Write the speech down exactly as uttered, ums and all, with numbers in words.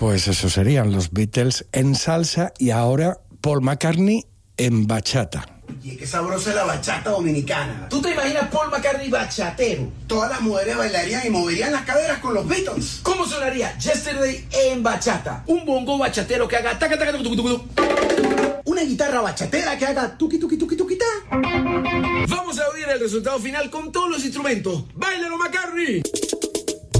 Pues eso serían los Beatles en salsa y ahora Paul McCartney en bachata. Oye, qué sabrosa es la bachata dominicana. ¿Tú te imaginas Paul McCartney bachatero? Todas las mujeres bailarían y moverían las caderas con los Beatles. ¿Cómo sonaría Yesterday en bachata? Un bongo bachatero que haga taca taca tucu tucu tucu. Una guitarra bachatera que haga tuqui tuqui tuqui tuqui ta. Vamos a oír el resultado final con todos los instrumentos. ¡Báilalo, McCartney!